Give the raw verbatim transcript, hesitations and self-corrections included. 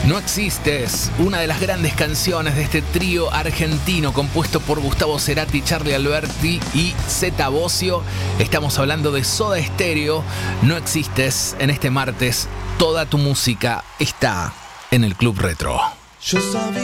No existes, una de las grandes canciones de este trío argentino compuesto por Gustavo Cerati, Charly Alberti y Zeta Bosio. Estamos hablando de Soda Stereo. No existes en este martes. Toda tu música está en el Club Retro. Yo sabía